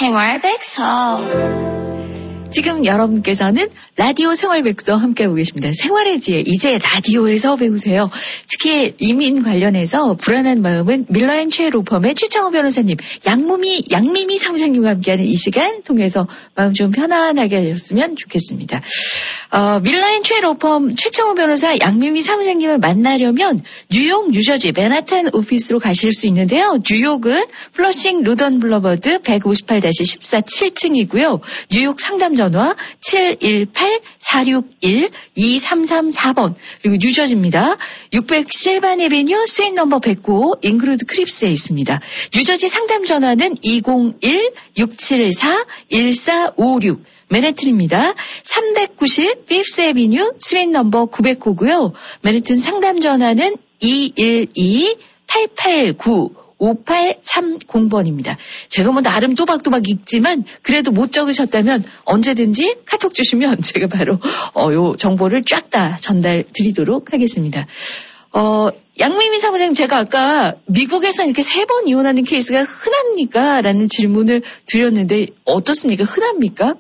생활백서. 지금 여러분께서는 라디오 생활백서 함께하고 계십니다. 생활의 지혜, 이제 라디오에서 배우세요. 특히 이민 관련해서 불안한 마음은 밀러앤최 로펌의 최창호 변호사님, 양미미 사무장님과 함께하는 이 시간 통해서 마음 좀 편안하게 하셨으면 좋겠습니다. 밀러앤최 로펌 최창호 변호사, 양미미 사무장님을 만나려면 뉴욕, 뉴저지, 맨하탄 오피스로 가실 수 있는데요. 뉴욕은 플러싱 루던 블러버드 158-14 7층이고요. 뉴욕 상담 전화 718-461-2334번. 그리고 뉴저지입니다. 600 실반 에베뉴 스윗 넘버 109 잉그루드 크립스에 있습니다. 뉴저지 상담 전화는 201-674-1456. 맨해튼입니다. 390 피프스 에비뉴 스윗 넘버 909고요. 맨해튼 상담 전화는 212-889-5830번입니다. 제가 뭐 나름 또박또박 읽지만 그래도 못 적으셨다면 언제든지 카톡 주시면 제가 바로 요 정보를 쫙 다 전달 드리도록 하겠습니다. 양미미 사무장님, 제가 아까 미국에서 이렇게 3번 이혼하는 케이스가 흔합니까? 라는 질문을 드렸는데 어떻습니까? 흔합니까?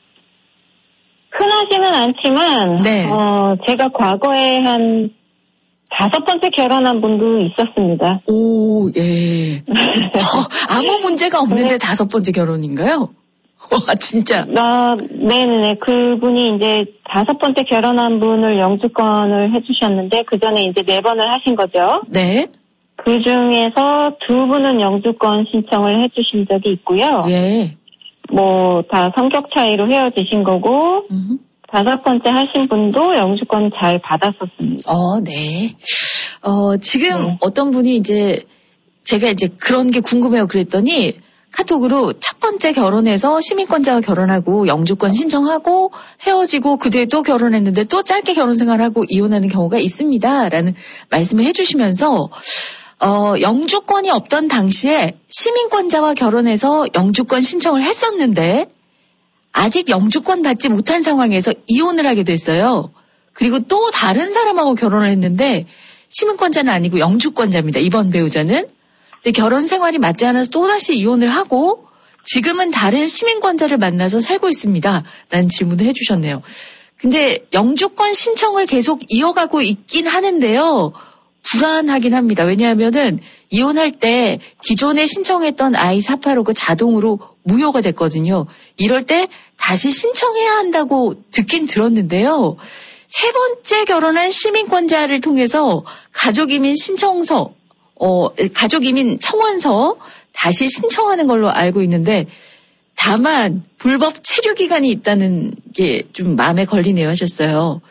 흔하지는 않지만, 네. 제가 과거에 한 5번째 결혼한 분도 있었습니다. 오, 예. 아무 문제가 없는데 5번째 결혼인가요? 진짜. 네네네. 그분이 이제 5번째 결혼한 분을 영주권을 해주셨는데, 그 전에 이제 4번을 하신 거죠. 네. 그 중에서 2분은 영주권 신청을 해주신 적이 있고요. 예. 뭐, 다 성격 차이로 헤어지신 거고, 5번째 하신 분도 영주권 잘 받았었습니다. 네. 지금 어떤 분이 이제, 제가 이제 그런 게 궁금해요. 그랬더니, 카톡으로 첫 번째 결혼해서 시민권자와 결혼하고 영주권 신청하고 헤어지고 그 뒤에 또 결혼했는데 또 짧게 결혼 생활하고 이혼하는 경우가 있습니다. 라는 말씀을 해주시면서, 영주권이 없던 당시에 시민권자와 결혼해서 영주권 신청을 했었는데 아직 영주권 받지 못한 상황에서 이혼을 하게 됐어요. 그리고 또 다른 사람하고 결혼을 했는데 시민권자는 아니고 영주권자입니다. 이번 배우자는. 근데 결혼 생활이 맞지 않아서 또다시 이혼을 하고 지금은 다른 시민권자를 만나서 살고 있습니다. 라는 질문을 해주셨네요. 근데 영주권 신청을 계속 이어가고 있긴 하는데요. 불안하긴 합니다. 왜냐하면은 이혼할 때 기존에 신청했던 I-485가 자동으로 무효가 됐거든요. 이럴 때 다시 신청해야 한다고 듣긴 들었는데요. 3번째 결혼한 시민권자를 통해서 가족이민 신청서, 가족이민 청원서 다시 신청하는 걸로 알고 있는데 다만 불법 체류 기간이 있다는 게 좀 마음에 걸리네요 하셨어요.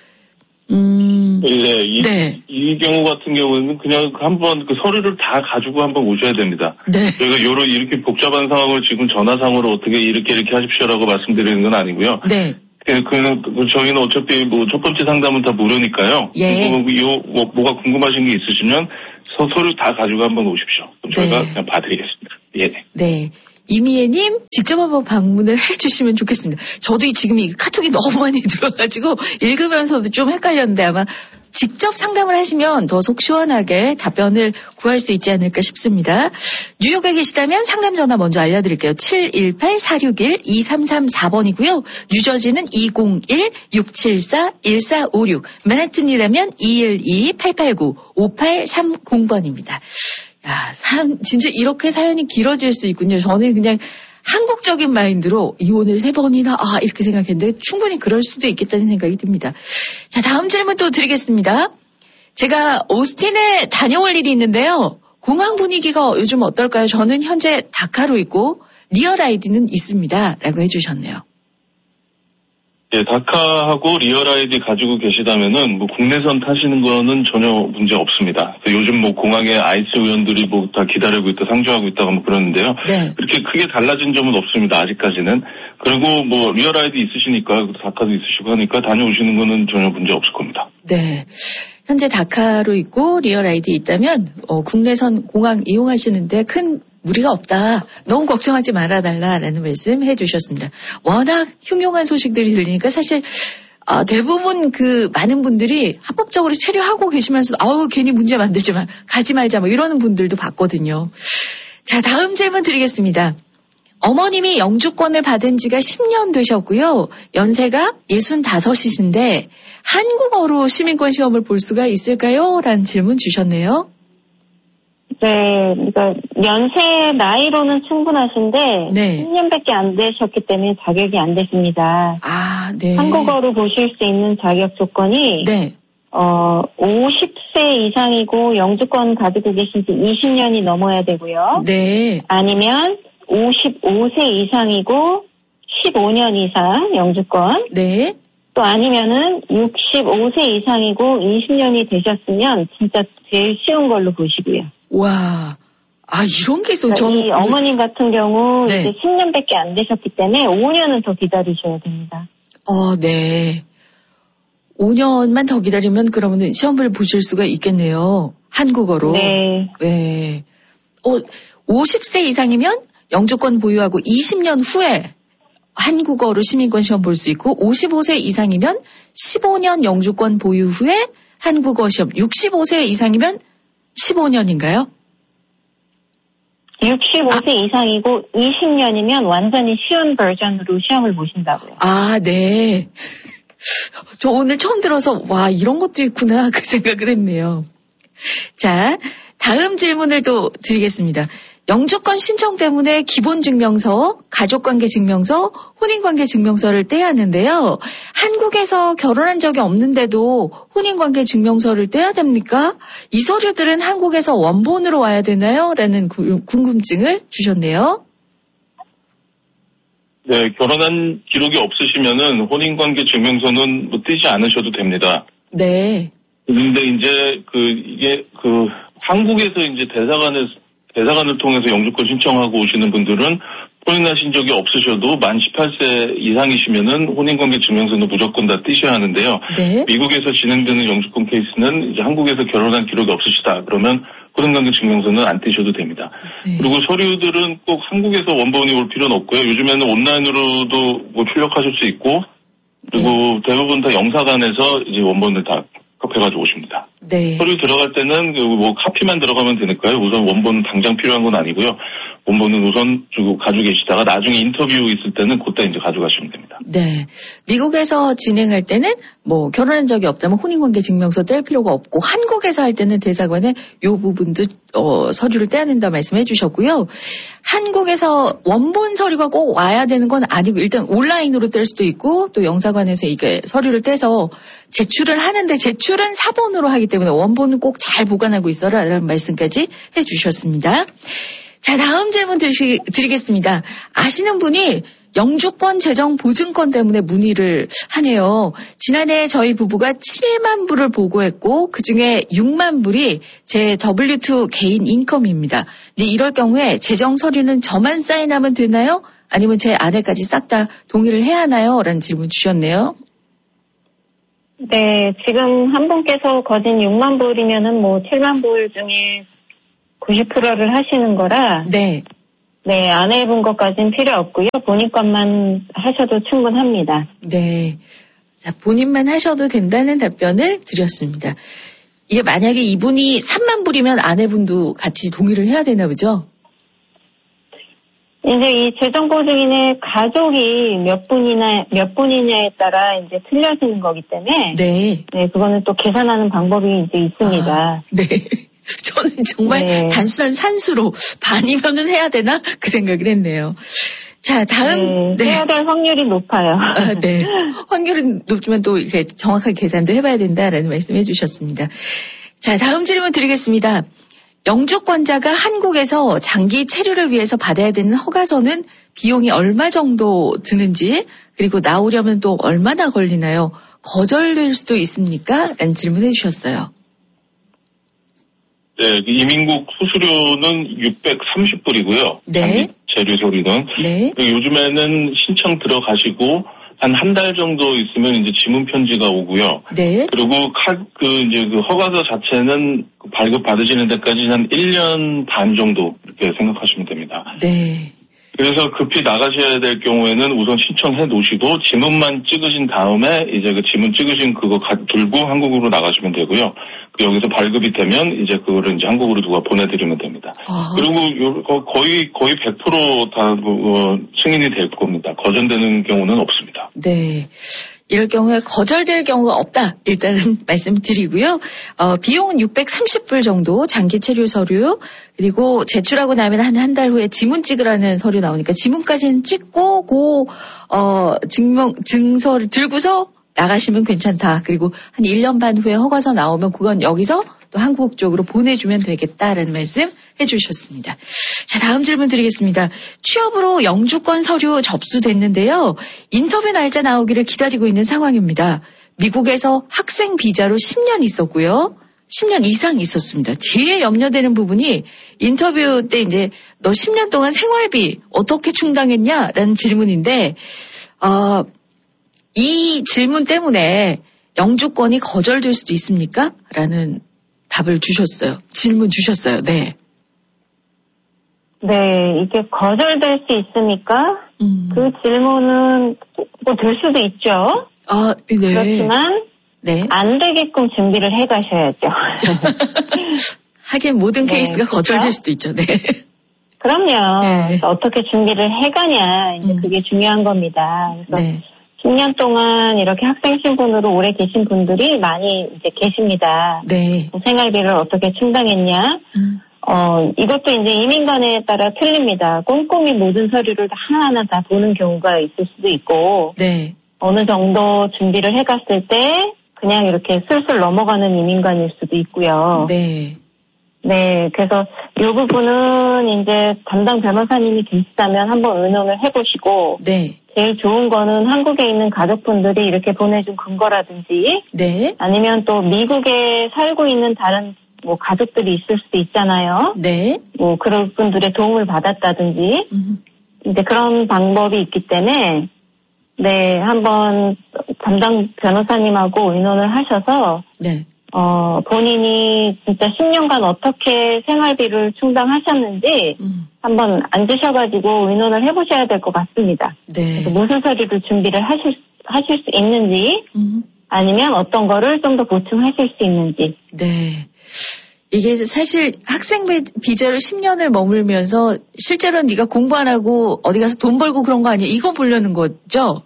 네. 이 경우 같은 경우는 그냥 한번 그 서류를 다 가지고 한번 오셔야 됩니다. 네. 저희가 이렇게 복잡한 상황을 지금 전화상으로 어떻게 이렇게 하십시오라고 말씀드리는 건 아니고요. 네. 저희는 어차피 뭐 첫 번째 상담은 다 무료니까요. 예. 뭐가 궁금하신 게 있으시면 서류 다 가지고 한번 오십시오. 그럼 저희가 그냥 봐드리겠습니다. 예. 네. 이미애님 직접 한번 방문을 해주시면 좋겠습니다. 저도 지금 이 카톡이 너무 많이 들어가지고 읽으면서도 좀 헷갈렸는데 아마 직접 상담을 하시면 더 속 시원하게 답변을 구할 수 있지 않을까 싶습니다. 뉴욕에 계시다면 상담 전화 먼저 알려드릴게요. 718-461-2334번이고요. 뉴저지는 201-674-1456, 맨해튼이라면 212-889-5830번입니다. 야, 진짜 이렇게 사연이 길어질 수 있군요. 저는 그냥 한국적인 마인드로 이혼을 3번이나 이렇게 생각했는데 충분히 그럴 수도 있겠다는 생각이 듭니다. 자, 다음 질문 또 드리겠습니다. 제가 오스틴에 다녀올 일이 있는데요. 공항 분위기가 요즘 어떨까요? 저는 현재 다카로 있고 리얼 아이디는 있습니다. 라고 해주셨네요. 예, 다카하고 리얼 아이디 가지고 계시다면은 뭐 국내선 타시는 거는 전혀 문제 없습니다. 요즘 뭐 공항에 아이스 의원들이 뭐 다 기다리고 있다, 상주하고 있다가 뭐 그러는데요. 네. 그렇게 크게 달라진 점은 없습니다. 아직까지는. 그리고 뭐 리얼 아이디 있으시니까 다카도 있으시고 하니까 다녀오시는 거는 전혀 문제 없을 겁니다. 네. 현재 다카로 있고 리얼 아이디 있다면 국내선 공항 이용하시는데 큰 무리가 없다. 너무 걱정하지 말아달라라는 말씀 해주셨습니다. 워낙 흉흉한 소식들이 들리니까 사실 대부분 많은 분들이 합법적으로 체류하고 계시면서 괜히 문제 만들지 마, 가지 말자 뭐 이러는 분들도 봤거든요. 자, 다음 질문 드리겠습니다. 어머님이 영주권을 받은 지가 10년 되셨고요. 연세가 65이신데 한국어로 시민권 시험을 볼 수가 있을까요? 라는 질문 주셨네요. 네, 그러니까 연세 나이로는 충분하신데 네. 10년밖에 안 되셨기 때문에 자격이 안 되십니다. 아, 네. 한국어로 보실 수 있는 자격 조건이 네. 50세 이상이고 영주권 가지고 계신 지 20년이 넘어야 되고요. 네. 아니면 55세 이상이고 15년 이상 영주권. 네. 또 아니면은 65세 이상이고 20년이 되셨으면 진짜 제일 쉬운 걸로 보시고요. 와. 아, 이런 게 있어요. 그러니까 이 어머님 같은 경우 네. 이제 10년밖에 안 되셨기 때문에 5년은 더 기다리셔야 됩니다. 네. 5년만 더 기다리면 그러면 시험을 보실 수가 있겠네요. 한국어로. 네. 네. 50세 이상이면 영주권 보유하고 20년 후에 한국어로 시민권 시험 볼 수 있고 55세 이상이면 15년 영주권 보유 후에 한국어 시험 65세 이상이면 15년인가요? 65세 이상이고 20년이면 완전히 쉬운 버전으로 시험을 보신다고요. 아, 네. 저 오늘 처음 들어서 와 이런 것도 있구나 그 생각을 했네요. 자, 다음 질문을 또 드리겠습니다. 영주권 신청 때문에 기본증명서, 가족관계증명서, 혼인관계증명서를 떼야 하는데요. 한국에서 결혼한 적이 없는데도 혼인관계증명서를 떼야 됩니까? 이 서류들은 한국에서 원본으로 와야 되나요? 라는 궁금증을 주셨네요. 네, 결혼한 기록이 없으시면은 혼인관계증명서는 떼지 않으셔도 됩니다. 네. 근데 이제 이게 한국에서 이제 대사관을 통해서 영주권 신청하고 오시는 분들은 혼인하신 적이 없으셔도 만 18세 이상이시면은 혼인관계증명서는 무조건 다 떼셔야 하는데요. 네. 미국에서 진행되는 영주권 케이스는 이제 한국에서 결혼한 기록이 없으시다. 그러면 혼인관계증명서는 안 떼셔도 됩니다. 네. 그리고 서류들은 꼭 한국에서 원본이 올 필요는 없고요. 요즘에는 온라인으로도 출력하실 수 있고 그리고 대부분 다 영사관에서 이제 원본을 다 컵해가지고 오십니다. 네. 서류 들어갈 때는 카피만 들어가면 되니까요. 우선 원본 당장 필요한 건 아니고요. 원본은 우선 가지고 계시다가 나중에 인터뷰 있을 때는 그때 이제 가져가시면 됩니다. 네. 미국에서 진행할 때는 결혼한 적이 없다면 혼인관계증명서 뗄 필요가 없고 한국에서 할 때는 대사관에 이 부분도 서류를 떼야 된다 말씀해 주셨고요. 한국에서 원본 서류가 꼭 와야 되는 건 아니고 일단 온라인으로 뗄 수도 있고 또 영사관에서 이게 서류를 떼서 제출을 하는데 제출은 사본으로 하기 때문에 원본은 꼭 잘 보관하고 있어라라는 말씀까지 해 주셨습니다. 자, 다음 질문 드리겠습니다. 아시는 분이 영주권 재정 보증권 때문에 문의를 하네요. 지난해 저희 부부가 7만 불을 보고했고 그중에 6만 불이 제 W2 개인 인컴입니다. 근데 이럴 경우에 재정 서류는 저만 사인하면 되나요? 아니면 제 아내까지 싹 다 동의를 해야 하나요? 라는 질문 주셨네요. 네, 지금 한 분께서 거진 6만 불이면은 7만 불 중에 90%를 하시는 거라. 네. 네, 아내분 것까지는 필요 없고요. 본인 것만 하셔도 충분합니다. 네. 자, 본인만 하셔도 된다는 답변을 드렸습니다. 이게 만약에 이분이 3만 불이면 아내분도 같이 동의를 해야 되나 보죠? 이제 이 재정보증인의 가족이 몇 분이냐에 따라 이제 틀려지는 거기 때문에. 네. 네, 그거는 또 계산하는 방법이 이제 있습니다. 네. 저는 정말 단순한 산수로 반이면은 해야 되나? 그 생각을 했네요. 자, 다음. 네. 해야 될 확률이 높아요. 네. 확률은 높지만 또 이렇게 정확하게 계산도 해봐야 된다라는 말씀 해주셨습니다. 자, 다음 질문 드리겠습니다. 영주권자가 한국에서 장기 체류를 위해서 받아야 되는 허가서는 비용이 얼마 정도 드는지 그리고 나오려면 또 얼마나 걸리나요? 거절될 수도 있습니까? 라는 질문 해주셨어요. 네, 이민국 수수료는 630불이고요. 네. 장기 체류 서류는. 네. 요즘에는 신청 들어가시고 한 달 정도 있으면 이제 지문 편지가 오고요. 네. 그리고 허가서 자체는 발급 받으시는 데까지 한 1년 반 정도 이렇게 생각하시면 됩니다. 네. 그래서 급히 나가셔야 될 경우에는 우선 신청해 놓으시고 지문만 찍으신 다음에 이제 그 지문 찍으신 그거 들고 한국으로 나가시면 되고요. 여기서 발급이 되면 이제 그거를 이제 한국으로 누가 보내드리면 됩니다. 그리고 거의 100% 다 승인이 될 겁니다. 거절되는 경우는 없습니다. 네. 이럴 경우에 거절될 경우가 없다. 일단은 말씀드리고요. 비용은 630불 정도 장기 체류 서류 그리고 제출하고 나면 한 달 후에 지문 찍으라는 서류 나오니까 지문까지는 찍고 증서를 들고서 나가시면 괜찮다. 그리고 한 1년 반 후에 허가서 나오면 그건 여기서 또 한국 쪽으로 보내주면 되겠다라는 말씀 해주셨습니다. 자, 다음 질문 드리겠습니다. 취업으로 영주권 서류 접수됐는데요. 인터뷰 날짜 나오기를 기다리고 있는 상황입니다. 미국에서 학생 비자로 10년 있었고요. 10년 이상 있었습니다. 제일 염려되는 부분이 인터뷰 때 이제 너 10년 동안 생활비 어떻게 충당했냐라는 질문인데 이 질문 때문에 영주권이 거절될 수도 있습니까? 라는 답을 주셨어요. 질문 주셨어요. 네. 네, 이게 거절될 수 있습니까? 그 질문은 뭐 될 수도 있죠. 네. 그렇지만 네. 안 되게끔 준비를 해가셔야죠. 하긴 모든 케이스가 그렇죠? 거절될 수도 있죠. 네. 그럼요. 네. 어떻게 준비를 해가냐 이제 그게 중요한 겁니다. 그래서 네. 10년 동안 이렇게 학생 신분으로 오래 계신 분들이 많이 이제 계십니다. 네. 생활비를 어떻게 충당했냐? 이것도 이제 이민관에 따라 틀립니다. 꼼꼼히 모든 서류를 하나하나 다 보는 경우가 있을 수도 있고, 네. 어느 정도 준비를 해갔을 때 그냥 이렇게 슬슬 넘어가는 이민관일 수도 있고요. 네. 네, 그래서 이 부분은 이제 담당 변호사님이 계시다면 한번 의논을 해보시고, 네. 제일 좋은 거는 한국에 있는 가족분들이 이렇게 보내준 근거라든지, 네. 아니면 또 미국에 살고 있는 다른 뭐 가족들이 있을 수도 있잖아요. 네. 뭐 그런 분들의 도움을 받았다든지, 이제 그런 방법이 있기 때문에, 네, 한번 담당 변호사님하고 의논을 하셔서, 네. 본인이 진짜 10년간 어떻게 생활비를 충당하셨는지 한번 앉으셔가지고 의논을 해보셔야 될 것 같습니다. 네. 무슨 서류를 준비를 하실 수 있는지 아니면 어떤 거를 좀 더 보충하실 수 있는지. 네. 이게 사실 학생 비자로 10년을 머물면서 실제로 네가 공부 안 하고 어디 가서 돈 벌고 그런 거 아니야? 이거 보려는 거죠?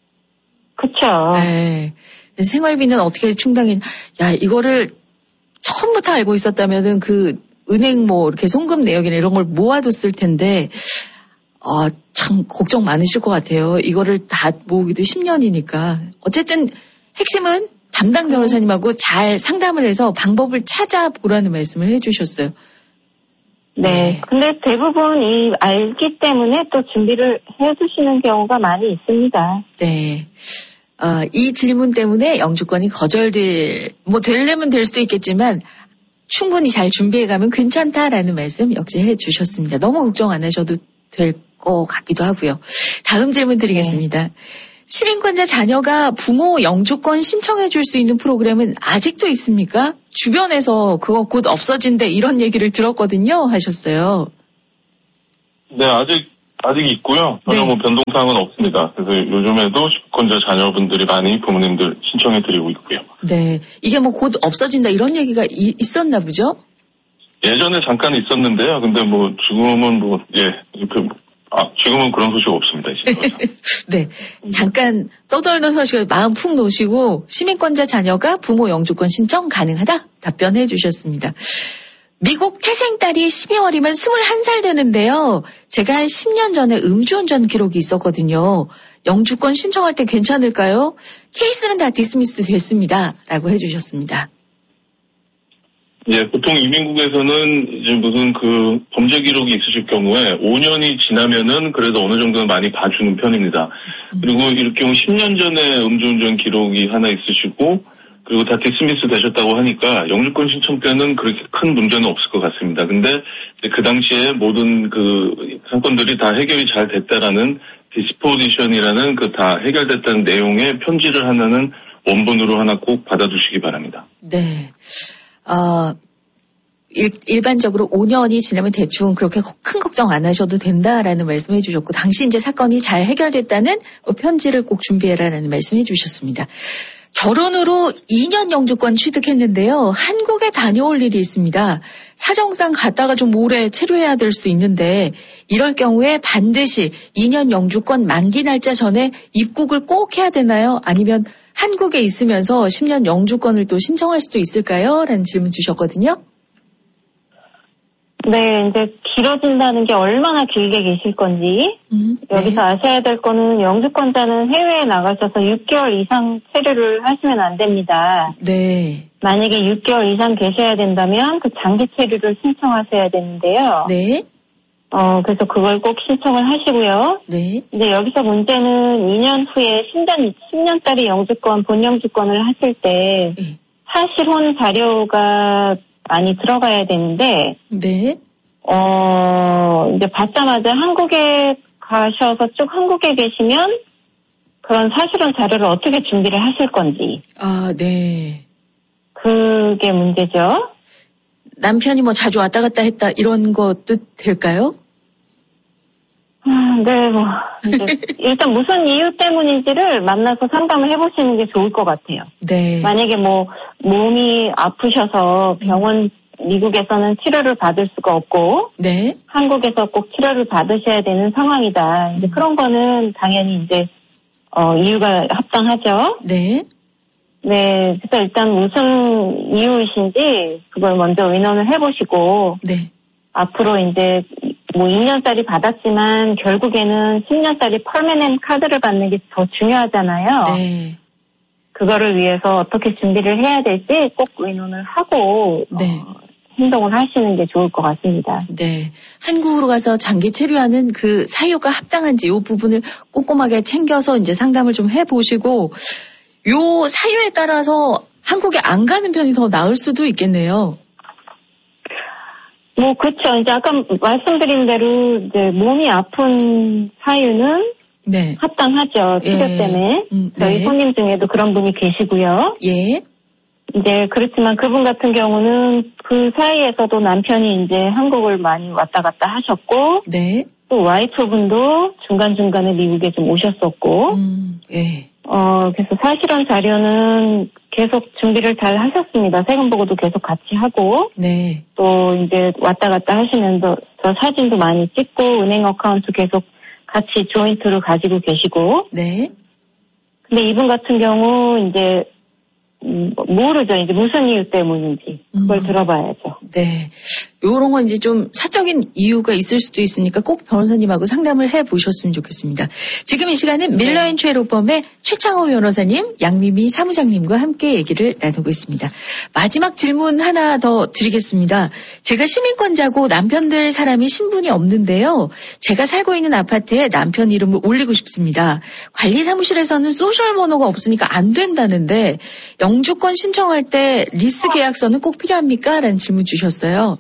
그렇죠. 네. 생활비는 어떻게 충당했냐. 야, 이거를 처음부터 알고 있었다면은 그 은행 뭐 이렇게 송금 내역이나 이런 걸 모아뒀을 텐데, 참 걱정 많으실 것 같아요. 이거를 다 모으기도 10년이니까. 어쨌든 핵심은 담당 변호사님하고 잘 상담을 해서 방법을 찾아보라는 말씀을 해주셨어요. 네. 근데 대부분 알기 때문에 또 준비를 해두시는 경우가 많이 있습니다. 네. 이 질문 때문에 영주권이 되려면 될 수도 있겠지만, 충분히 잘 준비해가면 괜찮다라는 말씀 역시 해주셨습니다. 너무 걱정 안 하셔도 될 것 같기도 하고요. 다음 질문 드리겠습니다. 네. 시민권자 자녀가 부모 영주권 신청해 줄 수 있는 프로그램은 아직도 있습니까? 주변에서 그거 곧 없어진대 이런 얘기를 들었거든요 하셨어요. 네, 아직 있고요. 전혀 네. 뭐 변동사항은 없습니다. 그래서 요즘에도 시민권자 자녀분들이 많이 부모님들 신청해 드리고 있고요. 네. 이게 뭐 곧 없어진다 이런 얘기가 있었나 보죠? 예전에 잠깐 있었는데요. 근데 뭐 지금은 지금은 그런 소식 없습니다. 네. 잠깐 떠돌는 소식을 마음 푹 놓으시고 시민권자 자녀가 부모 영주권 신청 가능하다 답변해 주셨습니다. 미국 태생딸이 12월이면 21살 되는데요. 제가 한 10년 전에 음주운전 기록이 있었거든요. 영주권 신청할 때 괜찮을까요? 케이스는 다 디스미스 됐습니다. 라고 해주셨습니다. 예, 보통 이민국에서는 이제 무슨 그 범죄 기록이 있으실 경우에 5년이 지나면은 그래도 어느 정도는 많이 봐주는 편입니다. 그리고 이럴 경우 10년 전에 음주운전 기록이 하나 있으시고 그리고 다 디스미스 되셨다고 하니까 영주권 신청 때는 그렇게 큰 문제는 없을 것 같습니다. 근데 그 당시에 모든 그 사건들이 다 해결이 잘 됐다라는 디스포지션이라는 그 다 해결됐다는 내용의 편지를 하나는 원본으로 하나 꼭 받아두시기 바랍니다. 네. 일반적으로 5년이 지나면 대충 그렇게 큰 걱정 안 하셔도 된다라는 말씀해 주셨고, 당시 이제 사건이 잘 해결됐다는 편지를 꼭 준비해라라는 말씀해 주셨습니다. 결혼으로 2년 영주권 취득했는데요. 한국에 다녀올 일이 있습니다. 사정상 갔다가 좀 오래 체류해야 될 수 있는데, 이럴 경우에 반드시 2년 영주권 만기 날짜 전에 입국을 꼭 해야 되나요? 아니면 한국에 있으면서 10년 영주권을 또 신청할 수도 있을까요? 라는 질문 주셨거든요. 네, 이제 길어진다는 게 얼마나 길게 계실 건지 여기서 아셔야 될 거는 영주권자는 해외에 나가셔서 6개월 이상 체류를 하시면 안 됩니다. 네. 만약에 6개월 이상 계셔야 된다면 그 장기 체류를 신청하셔야 되는데요. 네. 그래서 그걸 꼭 신청을 하시고요. 네. 이제 여기서 문제는 2년 후에 10년짜리 영주권, 본영주권을 하실 때 사실혼 자료가 많이 들어가야 되는데, 네. 이제 받자마자 한국에 가셔서 쭉 한국에 계시면 그런 사실혼 자료를 어떻게 준비를 하실 건지. 아, 네. 그게 문제죠. 남편이 뭐 자주 왔다 갔다 했다 이런 것도 될까요? 네, 일단 무슨 이유 때문인지를 만나서 상담을 해보시는 게 좋을 것 같아요. 네. 만약에 몸이 아프셔서 병원, 미국에서는 치료를 받을 수가 없고, 네. 한국에서 꼭 치료를 받으셔야 되는 상황이다. 이제 그런 거는 당연히 이제, 이유가 합당하죠. 네. 네, 그래서 일단 무슨 이유이신지 그걸 먼저 의논을 해보시고, 네. 앞으로 이제 2년짜리 받았지만 결국에는 10년짜리 퍼머넨트 카드를 받는 게 더 중요하잖아요. 네. 그거를 위해서 어떻게 준비를 해야 될지 꼭 의논을 하고 네. 행동을 하시는 게 좋을 것 같습니다. 네. 한국으로 가서 장기 체류하는 그 사유가 합당한지 이 부분을 꼼꼼하게 챙겨서 이제 상담을 좀 해보시고, 요 사유에 따라서 한국에 안 가는 편이 더 나을 수도 있겠네요. 그렇죠. 이제 아까 말씀드린 대로 이제 몸이 아픈 사유는 네. 합당하죠. 치료 때문에. 저희 네. 손님 중에도 그런 분이 계시고요. 예. 이제 그렇지만 그분 같은 경우는 그 사이에서도 남편이 이제 한국을 많이 왔다 갔다 하셨고, 네. 또 와이프분도 중간중간에 미국에 좀 오셨었고, 예. 그래서 사실한 자료는 계속 준비를 잘 하셨습니다. 세금 보고도 계속 같이 하고, 네. 또 이제 왔다 갔다 하시면서 저 사진도 많이 찍고, 은행 어카운트 계속 같이 조인트로 가지고 계시고, 네. 근데 이분 같은 경우 이제 모르죠. 이제 무슨 이유 때문인지 그걸 들어봐야죠. 네. 요런 건 이제 좀 사적인 이유가 있을 수도 있으니까 꼭 변호사님하고 상담을 해보셨으면 좋겠습니다. 지금 이 시간은 밀러앤최로범의 최창호 변호사님, 양미미 사무장님과 함께 얘기를 나누고 있습니다. 마지막 질문 하나 더 드리겠습니다. 제가 시민권자고 남편 될 사람이 신분이 없는데요. 제가 살고 있는 아파트에 남편 이름을 올리고 싶습니다. 관리사무실에서는 소셜번호가 없으니까 안 된다는데 영주권 신청할 때 리스 계약서는 꼭 필요합니까? 라는 질문 주셨어요.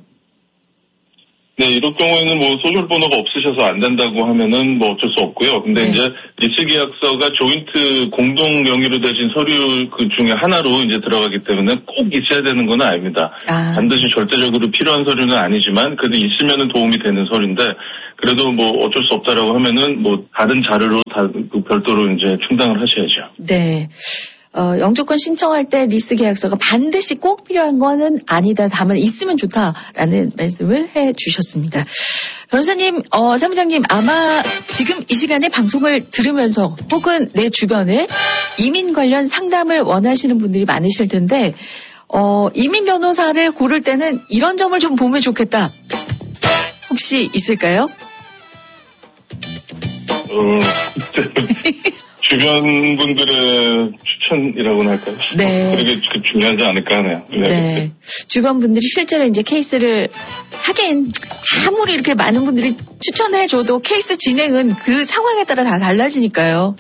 네, 이럴 경우에는 소셜 번호가 없으셔서 안 된다고 하면은 어쩔 수 없고요. 근데 이제 리스 계약서가 조인트 공동 명의로 되신 서류 그 중에 하나로 이제 들어가기 때문에 꼭 있어야 되는 건 아닙니다. 반드시 절대적으로 필요한 서류는 아니지만 그래도 있으면은 도움이 되는 서류인데 그래도 어쩔 수 없다라고 하면은 다른 자료로 다 별도로 이제 충당을 하셔야죠. 네. 영주권 신청할 때 리스 계약서가 반드시 꼭 필요한 거는 아니다. 다만 있으면 좋다라는 말씀을 해 주셨습니다. 변호사님, 사무장님 아마 지금 이 시간에 방송을 들으면서 혹은 내 주변에 이민 관련 상담을 원하시는 분들이 많으실 텐데 이민 변호사를 고를 때는 이런 점을 좀 보면 좋겠다. 혹시 있을까요? 주변 분들의 추천이라고나 할까요? 네. 그게 중요하지 않을까 하네요. 네. 주변 분들이 실제로 이제 케이스를 하긴 아무리 이렇게 많은 분들이 추천해줘도 케이스 진행은 그 상황에 따라 다 달라지니까요.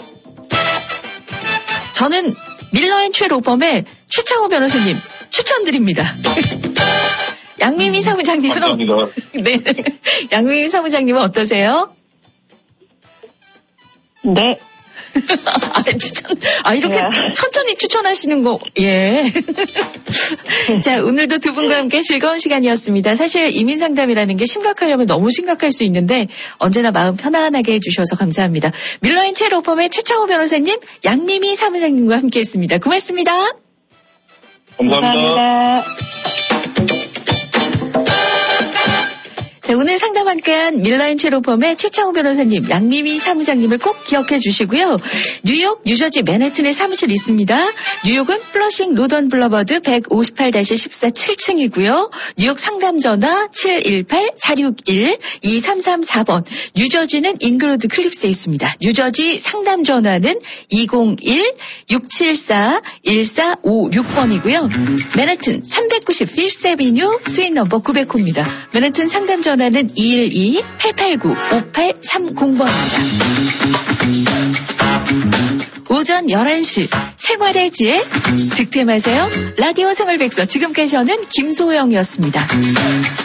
저는 밀러앤최로범의 최창호 변호사님 추천드립니다. 양미미 사무장님은 감사합니다. 네. 양미미 사무장님은 어떠세요? 네. 이렇게 천천히 추천하시는 거, 예. 자, 오늘도 두 분과 함께 즐거운 시간이었습니다. 사실 이민 상담이라는 게 심각하려면 너무 심각할 수 있는데 언제나 마음 편안하게 해주셔서 감사합니다. 밀러앤체 로펌의 최창호 변호사님, 양미미 사무장님과 함께했습니다. 고맙습니다. 감사합니다. 자, 오늘 상담 함께한 밀러앤체 로펌의 최창호 변호사님, 양미미 사무장님을 꼭 기억해 주시고요. 뉴욕, 뉴저지, 맨해튼에 사무실 있습니다. 뉴욕은 플러싱 로던 블러버드 158-14 7층이고요. 뉴욕 상담 전화 718-461-2334번. 뉴저지는 잉그로드 클립스에 있습니다. 뉴저지 상담 전화는 201-674-1456번이고요. 맨해튼 390 필스 애비뉴 스윗 넘버 900호입니다. 맨해튼 상담 전화는 212-889-5830번입니다. 오전 11시 생활의 지혜 득템하세요. 라디오 생활백서 지금까지 저는 김소영이었습니다.